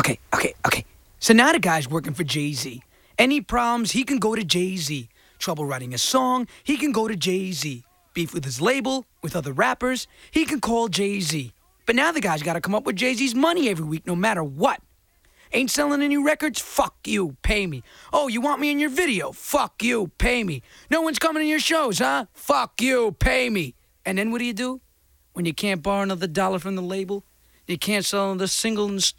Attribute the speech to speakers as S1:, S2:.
S1: Okay. So now the guy's working for Jay-Z. Any problems, he can go to Jay-Z. Trouble writing a song, he can go to Jay-Z. Beef with his label, with other rappers, he can call Jay-Z. But now the guy's got to come up with Jay-Z's money every week, no matter what. Ain't selling any records? Fuck you, pay me. Oh, you want me in your video? Fuck you, pay me. No one's coming to your shows, huh? Fuck you, pay me. And then what do? When you can't borrow another dollar from the label? You can't sell another single in the